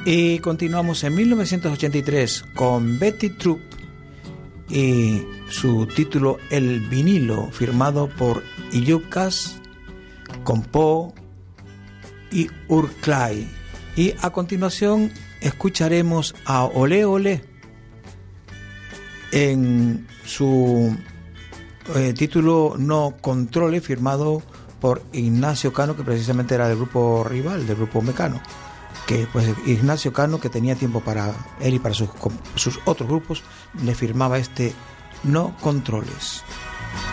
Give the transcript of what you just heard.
Y continuamos en 1983 con Betty Troop y su título El vinilo, firmado por Iyukas, Compo y Urklay. Y a continuación escucharemos a Olé Olé en su título No Controle, firmado por Ignacio Cano, que precisamente era del grupo rival, del grupo Mecano, que pues Ignacio Cano, que tenía tiempo para él y para sus otros grupos, le firmaba este No Controles.